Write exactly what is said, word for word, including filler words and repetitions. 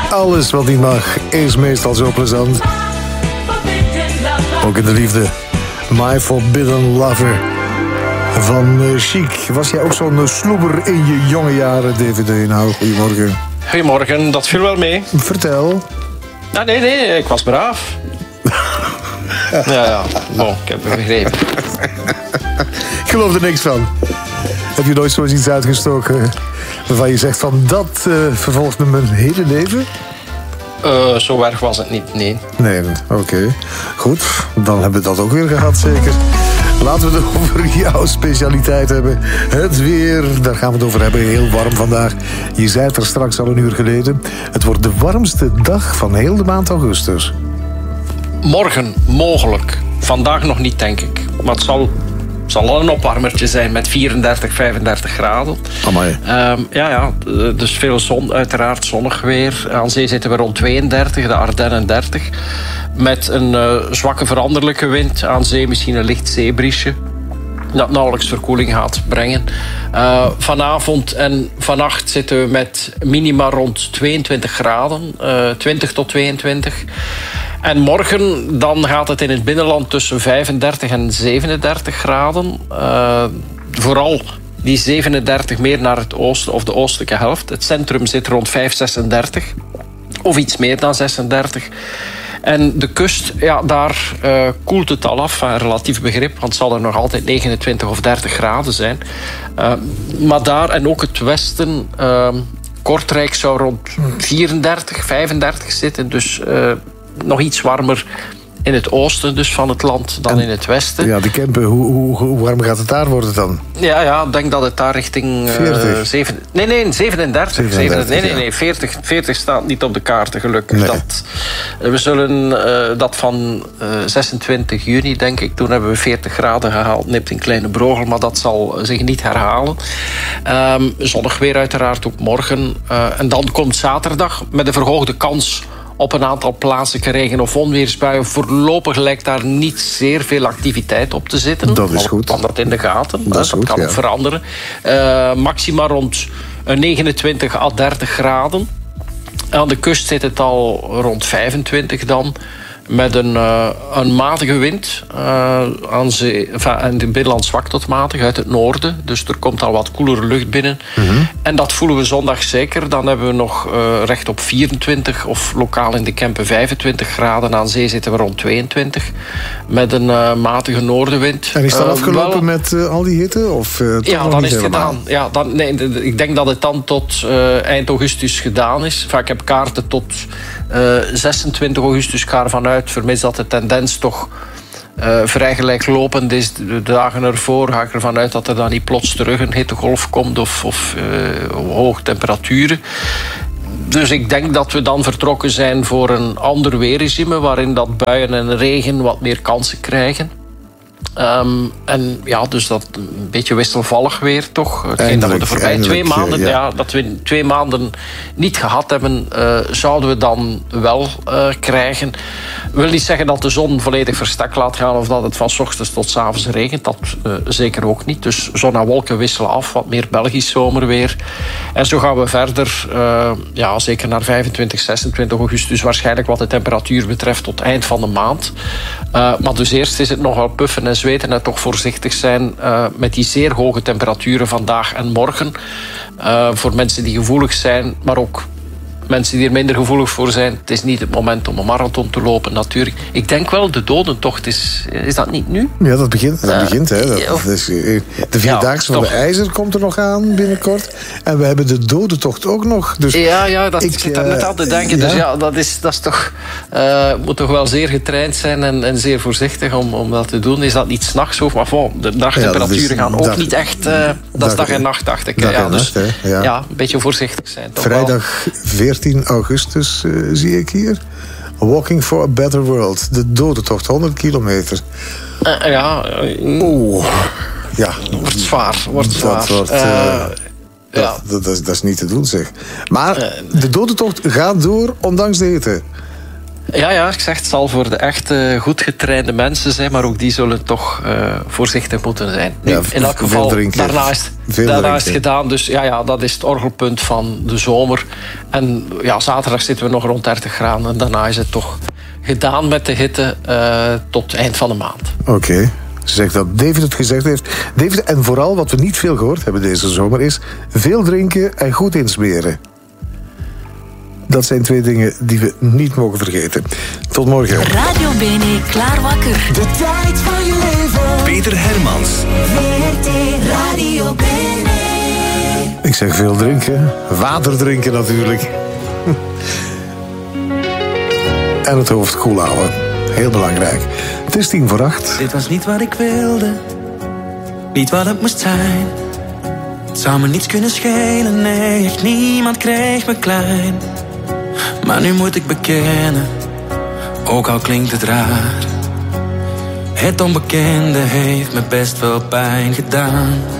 Alles wat niet mag is meestal zo plezant. Ook in de liefde. My Forbidden Lover van uh, Chic. Was jij ook zo'n uh, sloeber in je jonge jaren, D V D? Nou, goedemorgen. Goedemorgen, dat viel wel mee. Vertel. Nou, nee, nee, ik was braaf. ja, ja, bon, ik heb het begrepen. Ik geloof er niks van. Heb je nooit zoiets iets uitgestoken waarvan je zegt van dat uh, vervolgt me mijn hele leven? Uh, zo erg was het niet, nee. Nee, oké. Okay. Goed, dan hebben we dat ook weer gehad, zeker. Laten we het over jouw specialiteit hebben. Het weer, daar gaan we het over hebben. Heel warm vandaag. Je zei het er straks al een uur geleden. Het wordt de warmste dag van heel de maand augustus. Morgen mogelijk. Vandaag nog niet, denk ik. Maar het zal... Het zal al een opwarmertje zijn met vierendertig, vijfendertig graden. Amai. Um, ja, ja, dus veel zon, uiteraard zonnig weer. Aan zee zitten we rond tweeëndertig, de Ardennen dertig. Met een uh, zwakke veranderlijke wind. Aan zee misschien een licht zeebriesje. Dat nauwelijks verkoeling gaat brengen. Uh, vanavond en vannacht zitten we met minima rond tweeëntwintig graden. Uh, twintig tot tweeëntwintig. En morgen dan gaat het in het binnenland tussen vijfendertig en zevenendertig graden. Uh, vooral die zevenendertig meer naar het oosten of de oostelijke helft. Het centrum zit rond vijf, zesendertig. Of iets meer dan zesendertig. En de kust, ja, daar uh, koelt het al af, een relatief begrip. Want het zal er nog altijd negenentwintig of dertig graden zijn. Uh, maar daar en ook het westen... Uh, Kortrijk zou rond vierendertig, vijfendertig zitten. Dus uh, nog iets warmer in het oosten dus van het land dan en, in het westen. Ja, die Kempen, hoe, hoe, hoe warm gaat het daar worden dan? Ja, ja, ik denk dat het daar richting... veertig? Uh, zeven, nee, nee, zevenendertig. zevenendertig nee, nee, ja. nee, veertig, veertig staat niet op de kaarten, gelukkig. Nee. Dat, we zullen uh, dat van uh, zesentwintig juni, denk ik, toen hebben we veertig graden gehaald. Nipt een kleine brogel, maar dat zal zich niet herhalen. Um, zonnig weer uiteraard ook morgen. Uh, en dan komt zaterdag met een verhoogde kans op een aantal plaatselijke regen- of onweersbuien. Voorlopig lijkt daar niet zeer veel activiteit op te zitten. Dat is goed. Dan dat in de gaten. Dat, dat goed, kan ja. ook veranderen. Uh, maxima rond negenentwintig à dertig graden. Aan de kust zit het al rond vijfentwintig dan. Met een, uh, een matige wind. Uh, aan zee, enfin, in het binnenland zwak tot matig uit het noorden. Dus er komt al wat koelere lucht binnen. Mm-hmm. En dat voelen we zondag zeker. Dan hebben we nog uh, recht op vierentwintig of lokaal in de Kempen vijfentwintig graden. Aan zee zitten we rond tweeëntwintig. Met een uh, matige noordenwind. En is dat uh, afgelopen wel... met uh, al die hitte? Of, uh, ja, dan is het gedaan. Ja, dan, nee, ik denk dat het dan tot uh, eind augustus gedaan is. Enfin, ik heb kaarten tot uh, zesentwintig augustus kaart vanuit. Vermits dat de tendens toch uh, vrij gelijklopend is. De dagen ervoor ga ik ervan uit dat er dan niet plots terug een hittegolf komt of, of uh, hoge temperaturen. Dus ik denk dat we dan vertrokken zijn voor een ander weerregime waarin dat buien en regen wat meer kansen krijgen. Um, en ja, dus dat een beetje wisselvallig weer toch. Hetgeen dat we de voorbije twee maanden, ja. Ja, dat we twee maanden niet gehad hebben, uh, zouden we dan wel uh, krijgen. Ik wil niet zeggen dat de zon volledig verstek laat gaan of dat het van 's ochtends tot 's avonds regent. Dat uh, zeker ook niet. Dus zon en wolken wisselen af, wat meer Belgisch zomerweer. En zo gaan we verder, uh, ja, zeker naar vijfentwintig, zesentwintig augustus, waarschijnlijk wat de temperatuur betreft tot eind van de maand. Uh, maar dus eerst is het nogal puffen en zweten en toch voorzichtig zijn uh, met die zeer hoge temperaturen vandaag en morgen. Uh, voor mensen die gevoelig zijn, maar ook mensen die er minder gevoelig voor zijn. Het is niet het moment om een marathon te lopen, natuurlijk. Ik denk wel, de dodentocht is... Is dat niet nu? Ja, dat begint. Dat uh, begint hè. Dat, dat is, uh, de Vierdaagse ja, van de IJzer komt er nog aan binnenkort. En we hebben de dodentocht ook nog. Dus ja, ja, dat ik zit daar net aan te denken. Ja. Dus ja, dat is, dat is toch... Uh, moet toch wel zeer getraind zijn en, en zeer voorzichtig om, om dat te doen. Is dat niet 's nachts of... Maar bon, de nachttemperaturen ja, gaan ook dag, niet echt... Uh, dat dag, is dag en nacht, dacht ik. Dag ja, en dus, nacht, hè. Ja. ja, een beetje voorzichtig zijn. Toch Vrijdag veertien augustus uh, zie ik hier. Walking for a Better World. De dodentocht, honderd kilometer. Uh, ja. Uh, Oeh. Ja. Wordt zwaar. Wordt zwaar. Dat, wordt, uh, uh, ja. dat, dat, dat, is, dat is niet te doen, zeg. Maar uh, de dodentocht gaat door, ondanks de hitte. Ja, ja, ik zeg, het zal voor de echte goed getrainde mensen zijn, maar ook die zullen toch uh, voorzichtig moeten zijn. Nu, ja, in elk geval, daarna is, daarna is het gedaan. Dus ja, ja, dat is het orgelpunt van de zomer. En ja, zaterdag zitten we nog rond dertig graden. En daarna is het toch gedaan met de hitte uh, tot eind van de maand. Oké. Okay. Zeg dat David het gezegd heeft. David, en vooral wat we niet veel gehoord hebben deze zomer is veel drinken en goed insmeren. Dat zijn twee dingen die we niet mogen vergeten. Tot morgen. Radio Bene, klaar wakker. De tijd van je leven. Peter Hermans. W R T Radio Bene. Ik zeg veel drinken. Water drinken natuurlijk. En het hoofd koel houden. Heel belangrijk. Het is tien voor acht. Dit was niet wat ik wilde. Niet wat het moest zijn. Het zou me niets kunnen schelen. Nee, echt niemand kreeg me klein. Maar nu moet ik bekennen, ook al klinkt het raar. Het onbekende heeft me best veel pijn gedaan.